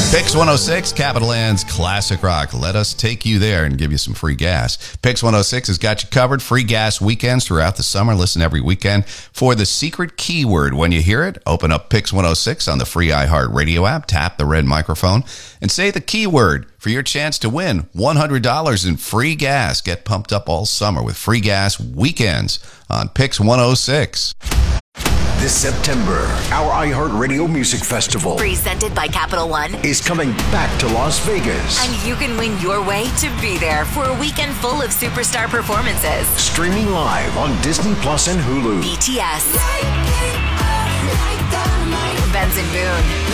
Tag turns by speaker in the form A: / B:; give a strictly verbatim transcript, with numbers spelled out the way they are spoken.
A: Pix one oh six, Capital Land's Classic Rock. Let us take you there and give you some free gas. Pix one oh six has got you covered. Free gas weekends throughout the summer. Listen every weekend for the secret keyword. When you hear it, open up Pix one oh six on the free iHeartRadio app, tap the red microphone, and say the keyword for your chance to win one hundred dollars in free gas. Get pumped up all summer with free gas weekends on Pix one oh six.
B: This September, our iHeartRadio Music Festival,
C: presented by Capital One,
B: is coming back to Las Vegas.
C: And you can win your way to be there for a weekend full of superstar performances.
B: Streaming live on Disney Plus and Hulu.
C: B T S, Benson Boone,